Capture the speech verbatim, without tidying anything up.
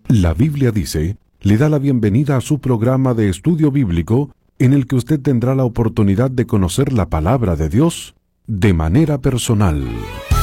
La Biblia dice, le da la bienvenida a su programa de estudio bíblico en el que usted tendrá la oportunidad de conocer la palabra de Dios de manera personal.